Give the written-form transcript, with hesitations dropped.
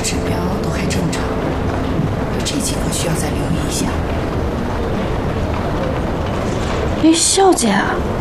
指标都还正常，这几个需要再留意一下。 哎，笑姐啊！